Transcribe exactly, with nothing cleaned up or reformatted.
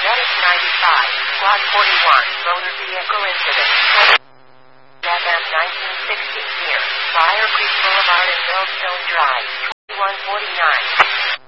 Medic ninety-five, Squad forty-one, motor vehicle incident. F M nineteen sixty, near Fire Creek Boulevard and Millstone Drive, twenty-one forty-nine.